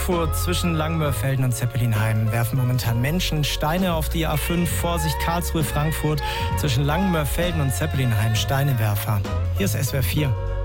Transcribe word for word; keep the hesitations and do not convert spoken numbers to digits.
Frankfurt zwischen Langenmörfelden und Zeppelinheim werfen momentan Menschen Steine auf die A fünf. Vorsicht, Karlsruhe, Frankfurt zwischen Langenmörfelden und Zeppelinheim, Steinewerfer. Hier ist S W R vier.